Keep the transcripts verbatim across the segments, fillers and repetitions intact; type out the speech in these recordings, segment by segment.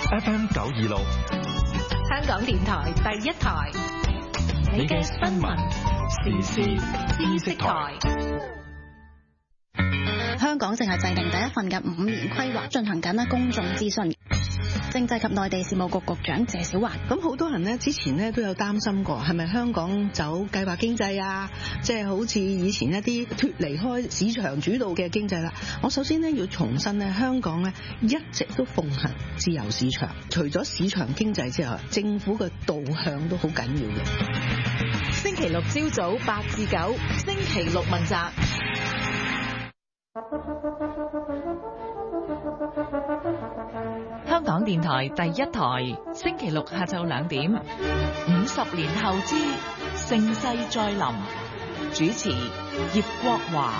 F M 九二六， 香港電台第一台，你嘅新聞時事知識台。 香港正係制定第一份嘅五年規劃，進行緊咧公眾諮詢。政制及內地事務局局長謝小環， 咁好多人呢之前呢都有擔心過，係咪香港走計劃經濟啊？即係好似以前一啲脫離開市場主導嘅經濟啦。我首先呢要重申呢，香港呢一直都奉行自由市場，除咗市場經濟之外，政府嘅導向都好緊要嘅。 星期六朝早八至九，星期六問責。香港電台第一台，星期六下晝兩點，五十年後之盛世再臨，主持葉國華。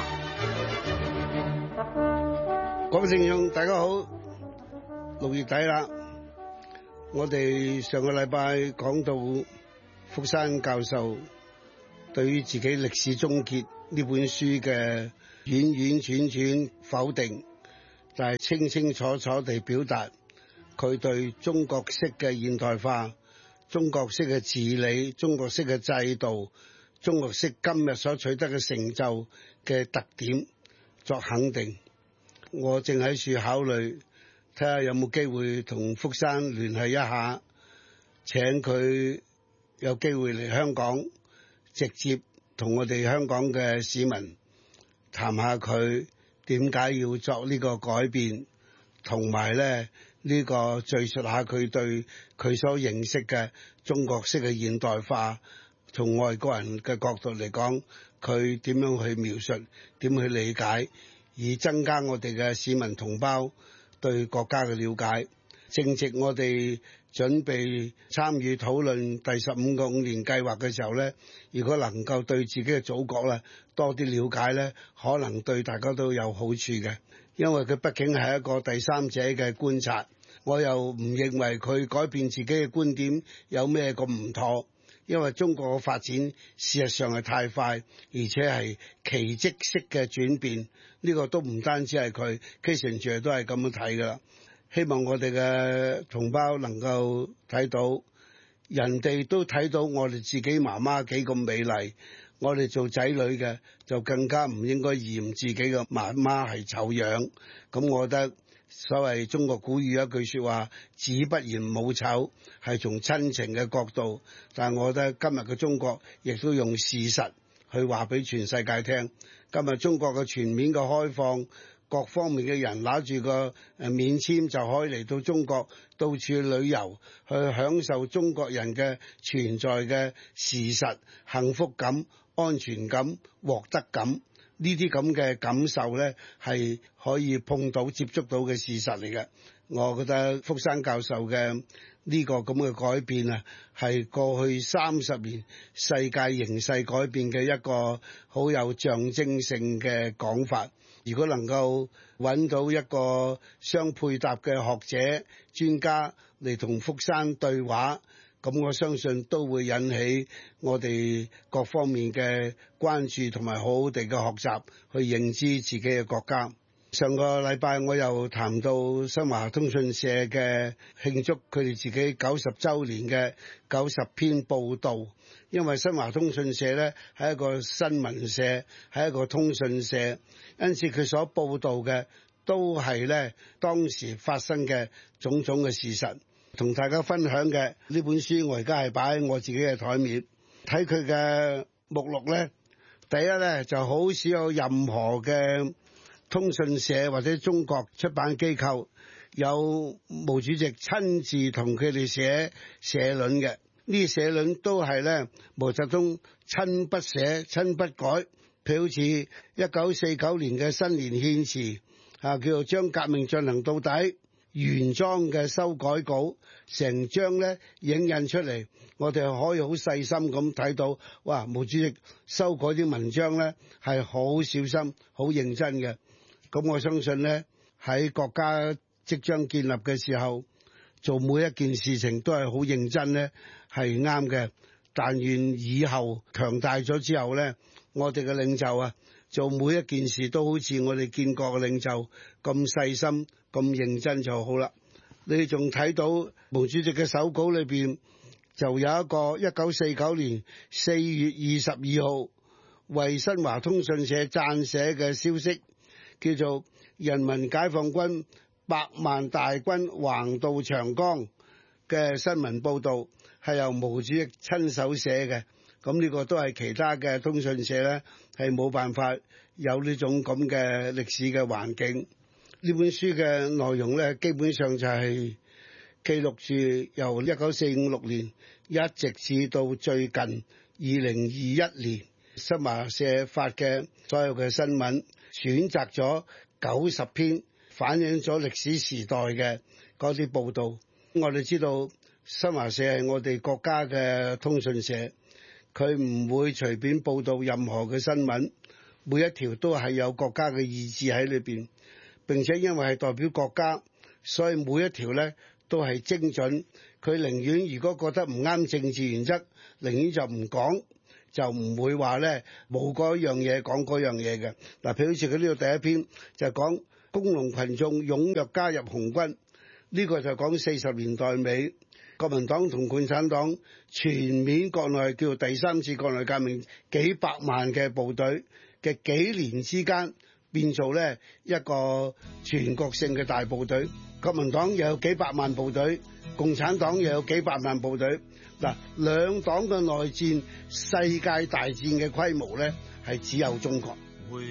各位聽眾大家好，六月底啦，我哋上個禮拜講到福山教授對於自己歷史終結呢本書嘅婉婉轉轉否定，但係清清楚楚地表達佢對中國式嘅現代化、中國式嘅治理、中國式嘅制度、中國式今日所取得嘅成就嘅特點作肯定。我正喺處考慮睇下有冇機會同福山聯繫一下，請佢有機會嚟香港，直接同我哋香港嘅市民談下佢點解要作呢個改變，同埋咧呢個敘述下佢對佢所認識嘅中國式嘅現代化，從外國人嘅角度嚟講，佢點樣去描述，點去理解，以增加我哋嘅市民同胞對國家嘅了解。正值我哋準備參與討論第十五個五年計劃嘅時候呢，如果能夠對自己嘅祖國咧多啲了解呢，可能對大家都有好處嘅。因為佢畢竟係一個第三者嘅觀察，我又唔認為佢改變自己嘅觀點有咩咁唔妥。因為中國嘅發展事實上係太快，而且係奇蹟式嘅轉變，呢個都唔單止係佢，Kissinger都係咁樣睇㗎啦。希望我哋嘅同胞能夠睇到，人哋都睇到我哋自己媽媽幾咁美麗，我哋做仔女嘅就更加唔應該嫌自己嘅媽媽係醜樣。咁我覺得所謂中國古語一句説話，子不言母醜，係從親情嘅角度。但係我覺得今日嘅中國亦都用事實去話俾全世界聽，今日中國嘅全面嘅開放，各方面嘅人拿住個誒免簽就可以嚟到中國到處旅遊，去享受中國人嘅存在嘅事實、幸福感、安全感、獲得感。呢啲咁嘅感受呢，係可以碰到、接觸到嘅事實嚟嘅。我覺得福山教授嘅呢個咁嘅改變啊，係過去三十年世界形勢改變嘅一個好有象徵性嘅講法。如果能夠揾到一個相配搭嘅學者專家嚟同福山對話，咁我相信都會引起我哋各方面嘅關注，同埋好好地嘅學習，去認知自己嘅國家。上個禮拜我又談到新華通訊社嘅慶祝佢哋自己九十週年嘅九十篇報導，因為新華通訊社呢係一個新聞社，係一個通訊社，因此佢所報導嘅都係呢當時發生嘅種種嘅事實。同大家分享嘅呢本書，我而家係擺喺我自己嘅台面，睇佢嘅目錄呢，第一呢就好少有任何嘅通訊社或者中國出版機構有毛主席親自同佢哋寫社論嘅，呢啲社論都係呢毛澤東親筆寫親筆改。譬如好似一九四九年嘅新年獻詞啊，叫做將革命進行到底，原裝嘅修改稿成張咧影印出嚟，我哋可以好細心咁睇到，哇！毛主席修改啲文章咧係好小心、好認真嘅。咁我相信咧喺國家即將建立嘅時候，做每一件事情都係好認真咧，係啱嘅。但願以後強大咗之後咧，我哋嘅領袖啊，做每一件事都好似我哋建國嘅領袖咁細心、咁認真就好啦。 你仲睇到毛主席嘅手稿裏邊就有一個一九四九年四月二十二號為新華通訊社撰寫嘅消息，叫做人民解放軍百萬大軍橫渡長江嘅新聞報導，係由毛主席親手寫嘅。咁呢個都係其他嘅通訊社呢係冇辦法有呢種咁嘅歷史嘅環境。呢本書嘅內容呢，基本上就係記錄住由一九四五六年一直至到最近二零二一年新華社發嘅所有嘅新聞，選擇咗九十篇反映咗歷史時代嘅嗰啲報導。我哋知道新華社係我哋國家嘅通訊社，佢唔會隨便報導任何嘅新聞，每一條都係有國家嘅意志喺裏邊。並且因為係代表國家，所以每一條呢都係精準。佢寧願如果覺得唔啱政治原則，寧願就唔講，就唔會話呢冇嗰樣嘢講嗰樣嘢嘅。嗱，譬如好似佢呢度第一篇就係講工農群眾踴躍加入紅軍，呢個就講四十年代尾國民黨同共產黨全面國內叫做第三次國內革命，幾百萬嘅部隊嘅幾年之間變做呢一個全國性嘅大部隊，國民黨又有幾百萬部隊，共產黨又有幾百萬部隊。嗱，兩黨嘅內戰、世界大戰嘅規模呢係只有中國。